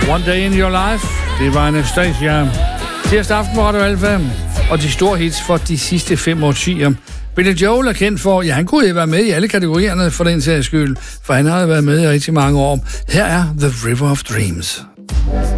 One Day in Your Life. Det var Anastasia. Tirsdag aften på Radio Alfa. Og de store hits for de sidste 5 årtier. Billy Joel er kendt for, ja, han kunne jo være med i alle kategorierne for den sags skyld, for han har været med i rigtig mange år. Her er The River of Dreams.